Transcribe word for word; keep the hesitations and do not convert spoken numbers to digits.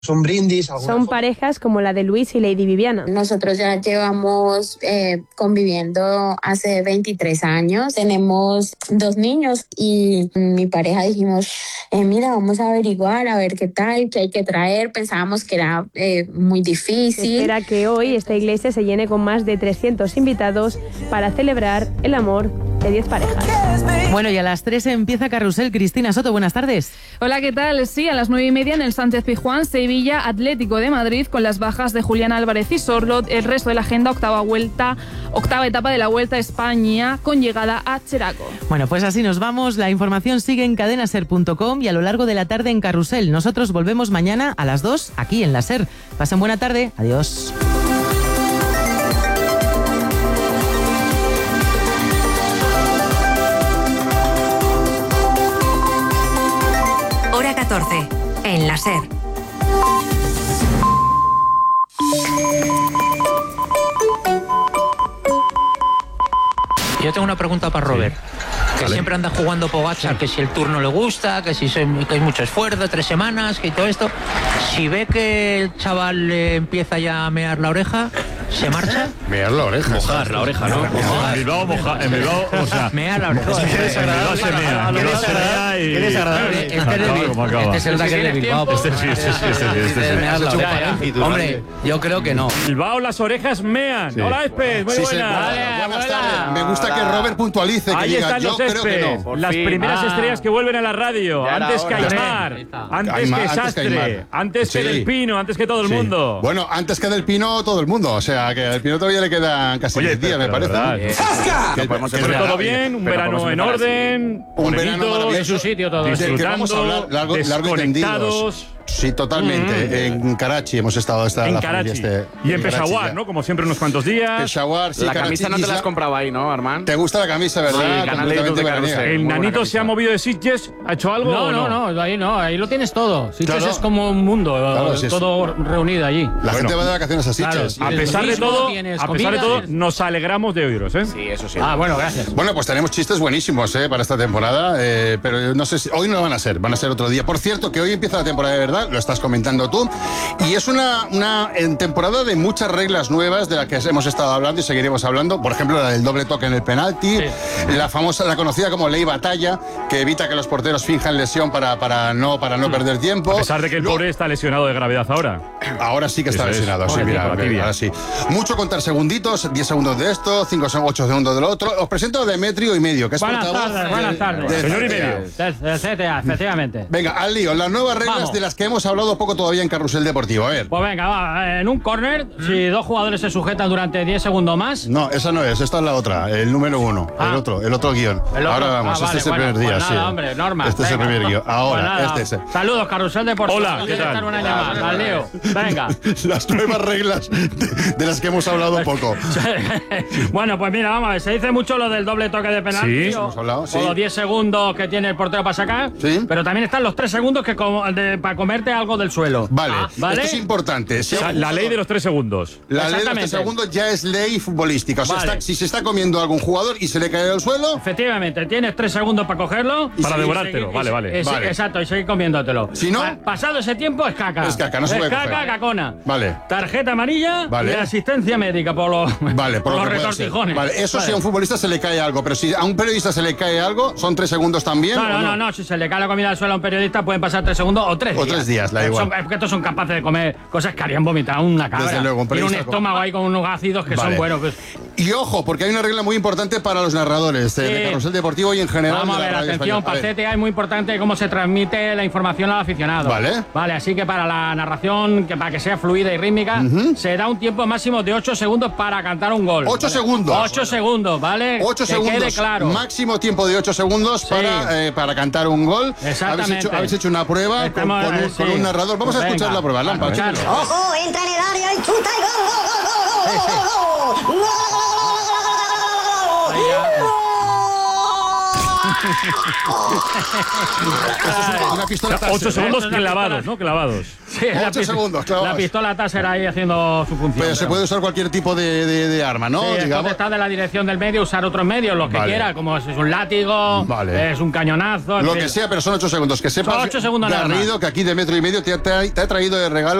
Un brindis. Son parejas como la de Luis y Lady Viviana. Nosotros ya llevamos eh, conviviendo hace veintitrés años. Tenemos dos niños y mi pareja dijimos, eh, mira, vamos a averiguar, a ver qué tal, qué hay que traer. Pensábamos que era eh, muy difícil. Se espera que hoy esta iglesia se llene con más de trescientos invitados para celebrar el amor de diez parejas. Bueno, y a las tres empieza Carrusel. Cristina Soto, buenas tardes. Hola, ¿qué tal? Sí, a las nueve y media en el Sánchez Pizjuán, Sevilla Atlético de Madrid, con las bajas de Julián Álvarez y Sorlot. El resto de la agenda, octava vuelta, octava etapa de la Vuelta a España, con llegada a Cheraco. Bueno, pues así nos vamos. La información sigue en cadena ser punto com y a lo largo de la tarde en Carrusel. Nosotros volvemos mañana a las dos aquí en la SER. Pasen buena tarde. Adiós. Hora catorce, en la SER. Yo tengo una pregunta para Robert. Sí. Que vale. Siempre anda jugando Pogačar, sí. Que si el Tour no le gusta, que si se, que hay mucho esfuerzo, tres semanas, que todo esto. Si ve que el chaval le empieza ya a mear la oreja, ¿se marcha? Mear la oreja. Mojar la oreja, ¿no? En Bilbao, mojar. En Bilbao, o sea. Mear la oreja. En Bilbao se mea. En Bilbao se mea y. Qué desagradable. Este es el de aquel de Bilbao. Este sí, este sí, este sí. Hombre, yo creo que no. Bilbao, las orejas mean. Hola, Espes, muy buenas. Buenas tardes. Me gusta que Robert puntualice, que diga, yo creo que no. Las primeras estrellas que vuelven a la radio. Antes que Aymar, antes que Sastre, antes que Del Pino, antes que todo el mundo. Bueno, antes que Del Pino, todo el mundo. O sea, que Del Pino todavía le quedan casi diez días, me parece. ¡Zasca! Todo bien, un verano en orden, un verano en su sitio todo. Disfrutando, desconectados. Sí, totalmente. Mm. En Karachi hemos estado esta en la Karachi. Este, y en Peshawar, ¿no? Como siempre, unos cuantos días. Peshawar, sí. La Karachi, camisa no te la has comprado ahí, ¿no, Armand? ¿Te gusta la camisa, verdad? Sí, completamente veraniega. El nanito se ha movido de Sitges, ¿ha hecho algo? No, o no, no, no, ahí no, ahí lo tienes todo. Sitges claro. Es como un mundo, claro, sí, todo sí. reunido allí. La bueno, gente va de vacaciones a Sitges. Claro, a pesar de todo, a pesar de todo, nos alegramos de oíros, ¿eh? Sí, eso sí. Ah, bueno, gracias. Bueno, pues tenemos chistes buenísimos, ¿eh? Para esta temporada, eh, pero no sé si hoy no van a ser, van a ser otro día. Por cierto, que hoy empieza la temporada de verdad, lo estás comentando tú. Y es una, una en temporada de muchas reglas nuevas de las que hemos estado hablando y seguiremos hablando. Por ejemplo, la del doble toque en el penalti, sí. la famosa, la conocida como ley batalla, que evita que los porteros finjan lesión para, para no, para no perder tiempo. A pesar de que el pobre está lesionado de gravedad ahora. Ahora sí que está Eso lesionado, es. sí, mira, ahora, ahora sí. Mucho contar segunditos, diez segundos de esto, cinco, ocho segundos de lo otro. Os presento a Demetrio y medio, que es buenas portavoz. Tardes, de, buenas tardes, de señor y medio. De C T A, efectivamente. Venga, al lío, las nuevas reglas Vamos. de las que hemos hablado poco todavía en Carrusel Deportivo. A ver. Pues venga, va, en un córner, ¿Mm? si dos jugadores se sujetan durante diez segundos más. No, esa no es, esta es la otra, el número uno, ah. el otro, el otro guión. El otro. Ahora vamos, ah, este vale, es el bueno, primer día, pues nada, sí. hombre, Norma. Este venga. es el primer guión. Ahora, pues nada, este es. Saludos, Carrusel Deportivo. Hola, ¿qué tal? Una llamada, al lío. Venga. Las nuevas reglas de, de las que hemos hablado poco. Bueno, pues mira, vamos a ver, se dice mucho lo del doble toque de penalti. Sí, o, hemos hablado, sí. O los diez segundos que tiene el portero para sacar. Sí. Pero también están los tres segundos que com de, para comerte algo del suelo. Vale, ah, ¿vale? esto es importante. Si la, la ley de los tres segundos. La ley de los tres segundos ya es ley futbolística. O sea, vale. está, si se está comiendo a algún jugador y se le cae al suelo. Efectivamente, tienes tres segundos para cogerlo. Para y devorártelo, seguir, vale, y, vale. Y, vale. Exacto, y seguir comiéndotelo. Si no. Pa pasado ese tiempo es caca. Es caca, no se es puede caca, coger. cacona. Vale. Tarjeta amarilla vale. y asistencia médica por los, vale, por por lo los que retortijones. Vale, eso vale. si a un futbolista se le cae algo, pero si a un periodista se le cae algo, son tres segundos también. No, no, no, no, no, si se le cae la comida al suelo a un periodista pueden pasar tres segundos o tres o días. O tres días, la igual. Son, es que estos son capaces de comer cosas que harían vomitar una cabra. Desde luego, un y un estómago ahí con unos ácidos que vale. son buenos. Pues. Y ojo, porque hay una regla muy importante para los narradores sí. de Carrusel Deportivo y en general. Vamos a ver, atención, para C T A es muy importante cómo se transmite la información al aficionado. Vale. Vale, así que para la narración, que para que sea fluida y rítmica, uh-huh. se da un tiempo máximo de ocho segundos para cantar un gol. ocho ¿vale? segundos. ocho segundos, ¿vale? ocho que segundos. Quede claro. Máximo tiempo de ocho segundos sí. para, eh, para cantar un gol. Exactamente. Habéis hecho, habéis hecho una prueba Estamos, con, con, un, sí. con un narrador. Vamos pues a escuchar venga. la prueba. Lampa, Claro. Ojo, entra en el área y chuta y gol, gol, gol, gol, gol, gol, gol, gol. es una pistola taser. Ocho segundos ¿eh? clavados, ¿no? Clavados. Sí, Ocho la pist- segundos, clavados. La pistola taser ahí haciendo su función. Pero se puede usar cualquier tipo de, de, de arma, ¿no? Sí, Digamos. entonces está de la dirección del medio, usar otros medios, los que Vale. quiera, como es un látigo, Vale. es un cañonazo. en Lo fin. que sea, pero son ocho segundos. Que sepas, Son ocho segundos nada más. Garrido, que aquí de metro y medio te ha, te ha traído de regalo